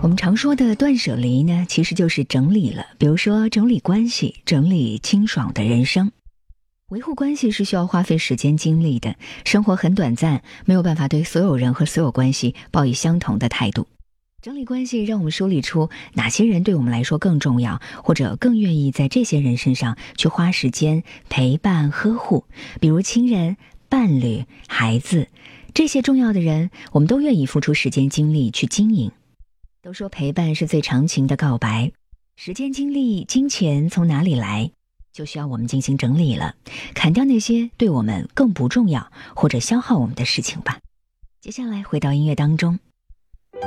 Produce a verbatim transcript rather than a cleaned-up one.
们常说的断舍离呢，其实就是整理了，比如说整理关系，整理清爽的人生。维护关系是需要花费时间精力的，生活很短暂，没有办法对所有人和所有关系抱以相同的态度。整理关系让我们梳理出哪些人对我们来说更重要，或者更愿意在这些人身上去花时间陪伴呵护，比如亲人、伴侣、孩子，这些重要的人我们都愿意付出时间精力去经营。都说陪伴是最长情的告白，时间精力金钱从哪里来，就需要我们进行整理了，砍掉那些对我们更不重要或者消耗我们的事情吧。接下来回到音乐当中，